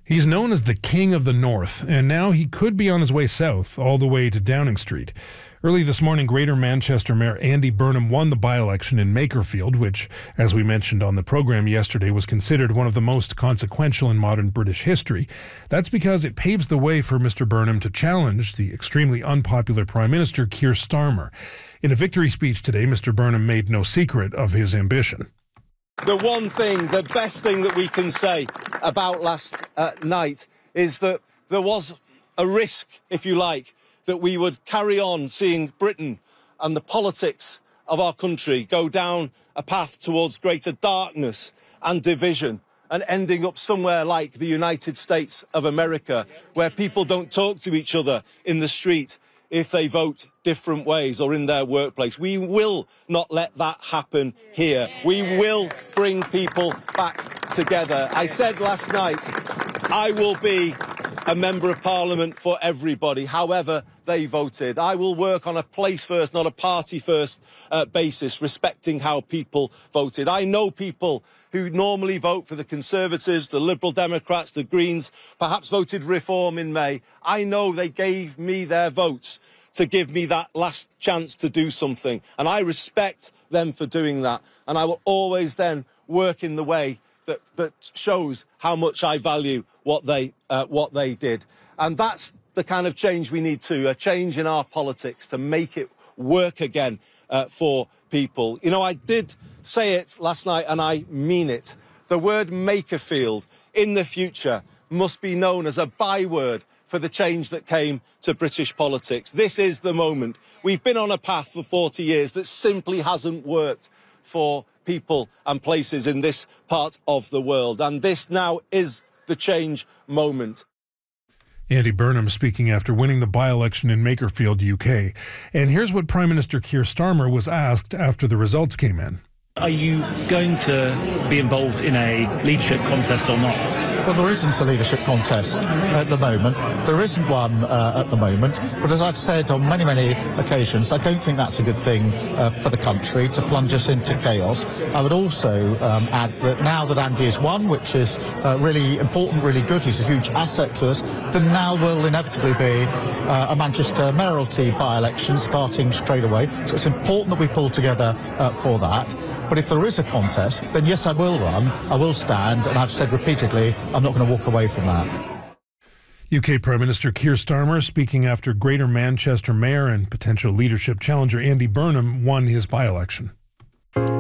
He's known as the King of the North, and now he could be on his way south, all the way to Downing Street. Early this morning, Greater Manchester Mayor Andy Burnham won the by-election in Makerfield, which, as we mentioned on the program yesterday, was considered one of the most consequential in modern British history. That's because it paves the way for Mr. Burnham to challenge the extremely unpopular Prime Minister Keir Starmer. In a victory speech today, Mr. Burnham made no secret of his ambition. The one thing, the best thing that we can say about last night is that there was a risk, if you like, that we would carry on seeing Britain and the politics of our country go down a path towards greater darkness and division and ending up somewhere like the United States of America, where people don't talk to each other in the street if they vote different ways or in their workplace. We will not let that happen here. We will bring people back together. I said last night, I will be a member of Parliament for everybody, however they voted. I will work on a place first, not a party first basis, respecting how people voted. I know people who normally vote for the Conservatives, the Liberal Democrats, the Greens, perhaps voted Reform in May. I know they gave me their votes to give me that last chance to do something. And I respect them for doing that. And I will always then work in the way that shows how much I value what they did. And that's the kind of change we need to, a change in our politics to make it work again for people. You know, I did say it last night and I mean it. The word Makerfield in the future must be known as a byword for the change that came to British politics. This is the moment. We've been on a path for 40 years that simply hasn't worked for people and places in this part of the world. And this now is the change moment. Andy Burnham speaking after winning the by-election in Makerfield, UK. And here's what Prime Minister Keir Starmer was asked after the results came in. Are you going to be involved in a leadership contest or not? Well, there isn't a leadership contest at the moment. There isn't one at the moment. But as I've said on many, many occasions, I don't think that's a good thing for the country to plunge us into chaos. I would also add that now that Andy has won, which is really important, really good, he's a huge asset to us, then now will inevitably be a Manchester mayoralty by-election starting straight away. So it's important that we pull together for that. But if there is a contest, then yes, I will run, I will stand, and I've said repeatedly, I'm not going to walk away from that. UK Prime Minister Keir Starmer speaking after Greater Manchester Mayor and potential leadership challenger Andy Burnham won his by-election.